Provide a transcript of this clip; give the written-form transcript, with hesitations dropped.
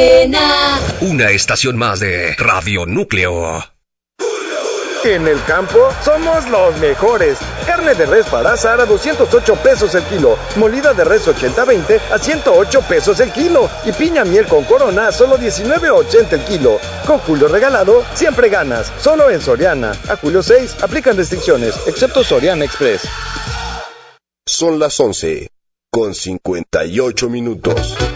Cadena. Una estación más de Radio Núcleo. En el campo somos los mejores. Carne de res para asar a 208 pesos el kilo. Molida de res 80-20 a 108 pesos el kilo. Y piña miel con corona a solo 19.80 el kilo. Con Julio regalado, siempre ganas. Solo en Soriana. A julio 6 aplican restricciones, excepto Soriana Express. Son las 11:58.